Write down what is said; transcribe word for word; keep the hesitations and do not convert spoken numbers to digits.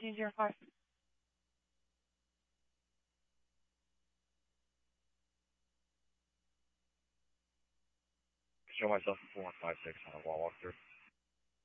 two zero five. Show myself four one five six on a wall walkthrough.